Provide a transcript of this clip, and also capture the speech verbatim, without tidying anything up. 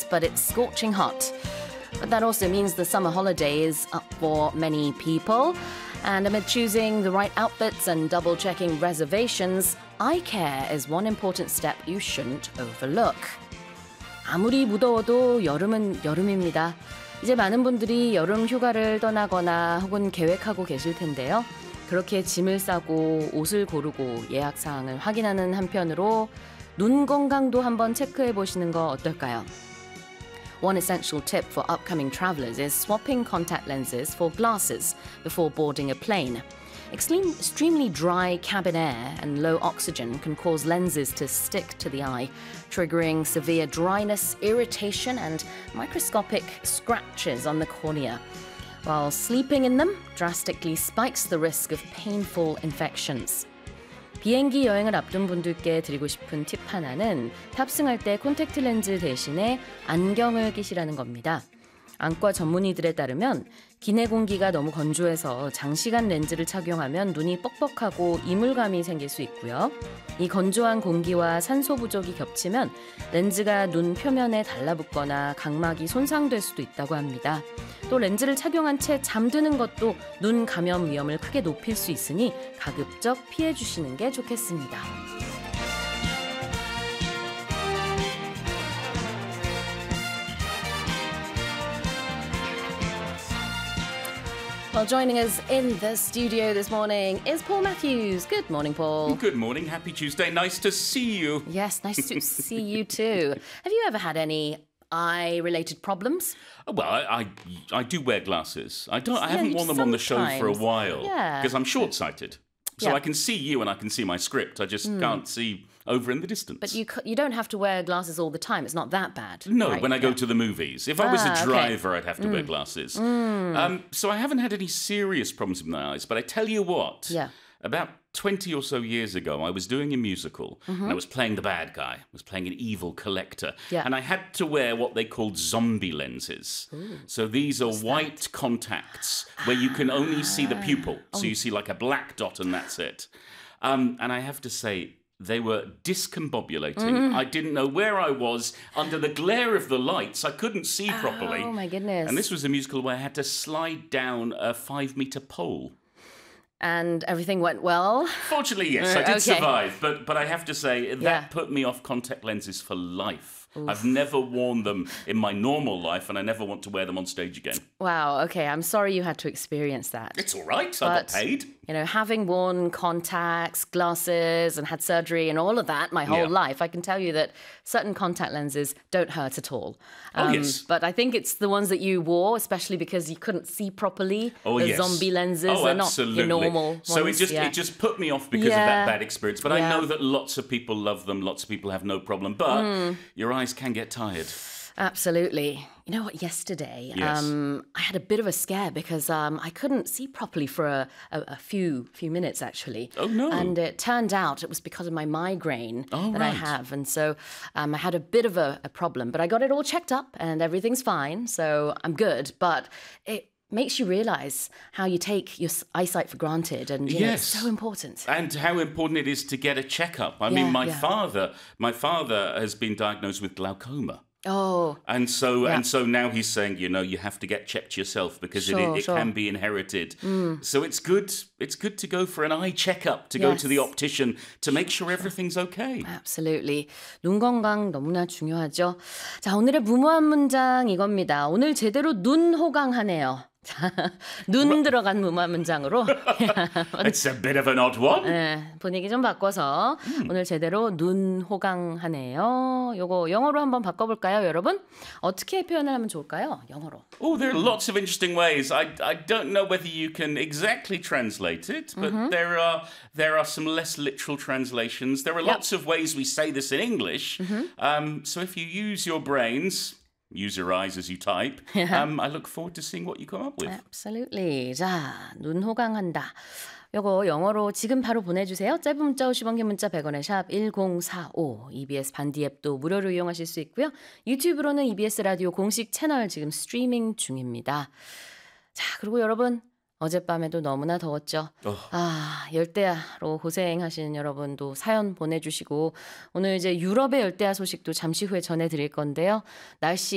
but it's scorching hot. But that also means the summer holiday is up for many people. And amid choosing the right outfits and double-checking reservations, eye care is one important step you shouldn't overlook. 아무리 무더워도 여름은 여름입니다. 이제 많은 분들이 여름 휴가를 떠나거나 혹은 계획하고 계실 텐데요. 그렇게 짐을 싸고 옷을 고르고 예약 사항을 확인하는 한편으로 눈 건강도 한번 체크해 보시는 거 어떨까요? One essential tip for upcoming travelers is swapping contact lenses for glasses before boarding a plane. Extreme, extremely dry cabin air and low oxygen can cause lenses to stick to the eye, triggering severe dryness, irritation, and microscopic scratches on the cornea. While sleeping in them drastically spikes the risk of painful infections. 비행기 여행을 앞둔 분들께 드리고 싶은 팁 하나는 탑승할 때 콘택트 렌즈 대신에 안경을 끼시라는 겁니다. 안과 전문의들에 따르면 기내 공기가 너무 건조해서 장시간 렌즈를 착용하면 눈이 뻑뻑하고 이물감이 생길 수 있고요. 이 건조한 공기와 산소 부족이 겹치면 렌즈가 눈 표면에 달라붙거나 각막이 손상될 수도 있다고 합니다. 또 렌즈를 착용한 채 잠드는 것도 눈 감염 위험을 크게 높일 수 있으니 가급적 피해 주시는 게 좋겠습니다. Well, joining us in the studio this morning is Paul Matthews. Good morning, Paul. Good morning. Happy Tuesday. Nice to see you. Yes, nice to see you too. Have you ever had any eye-related problems? Well, I, I I do wear glasses. I don't. I Yeah, haven't you worn them on the show for a sometimes. while Yeah. because I'm short-sighted. So Yeah. I can see you and I can see my script. I just can't see over in the distance. But you c- you don't have to wear glasses all the time. It's not that bad. No, right? when I go Yeah. to the movies. If I was Ah, a okay. driver, I'd have to wear glasses. Um, so I haven't had any serious problems with my eyes. But I tell you what, Yeah. about twenty or so years ago, I was doing a musical Mm-hmm. and I was playing the bad guy. I was playing an evil collector. Yeah. And I had to wear what they called zombie lenses. So these are white contacts where you can only see the pupil. Oh. So you see like a black dot and that's it. Um, and I have to say, they were discombobulating. Mm-hmm. I didn't know where I was under the glare of the lights. I couldn't see properly. Oh my goodness. And this was a musical where I had to slide down a five-meter pole. And everything went well. Fortunately, yes, Uh, I did okay. survive. But but I have to say, that Yeah. put me off contact lenses for life. I've never worn them in my normal life, and I never want to wear them on stage again. Wow. Okay. I'm sorry you had to experience that. It's all right. I got But- paid. You know, having worn contacts, glasses, and had surgery and all of that my whole Yeah. life, I can tell you that certain contact lenses don't hurt at all. Oh, yes. But I think it's the ones that you wore, especially because you couldn't see properly. Oh, the yes. zombie lenses Oh, are not absolutely. your normal ones. So it just yeah. it just put me off because of Yeah. that bad experience. But I Yeah. know that lots of people love them. Lots of people have no problem. But Mm. your eyes can get tired. Absolutely. You know what? Yesterday, Yes. um, I had a bit of a scare because um, I couldn't see properly for a, a, a few few minutes actually. Oh, no. And it turned out it was because of my migraine Oh, that I right. have, and so um, I had a bit of a, a problem. But I got it all checked up, and everything's fine, so I'm good. But it makes you realize how you take your s- eyesight for granted, and you know, it's Yes. so important. And how important it is to get a checkup. I Yeah, mean, my yeah. father, my father has been diagnosed with glaucoma. Oh, And so Yeah. and so now he's saying, you know, you have to get checked yourself because Sure, it, it sure. can be inherited. So it's good it's good to go for an eye checkup, to go to the Yes. optician to make sure everything's okay. Absolutely. 눈 건강 너무나 중요하죠. 자, 오늘의 무모한 문장 이겁니다. 오늘 제대로 눈 호강하네요. 자, 눈 들어간 무모한 문장으로 It's a bit of an odd one. 네, 분위기 좀 바꿔서 오늘 제대로 눈 호강하네요. 요거 영어로 한번 바꿔볼까요, 여러분? 어떻게 표현을 하면 좋을까요? 영어로. Oh, there are lots of interesting ways. I, I don't know whether you can exactly translate it, but there are there are some less literal translations. There are lots of ways we say this in English. Um, so if you use your brains, use your eyes as you type, um, I look forward to seeing what you come up with. Absolutely. 자, 눈 호강한다. 요거 영어로 지금 바로 보내주세요. 짧은 문자 오십 원, 긴 문자 백 원의 샵 일공사오. 이비에스 반디 앱도 무료로 이용하실 수 있고요. 유튜브로는 이비에스 라디오 공식 채널 지금 스트리밍 중입니다. 자, 그리고 여러분 어젯밤에도 너무나 더웠죠. 어. 아, 열대야로 고생하시는 여러분도 사연 보내주시고 오늘 이제 유럽의 열대야 소식도 잠시 후에 전해드릴 건데요. 날씨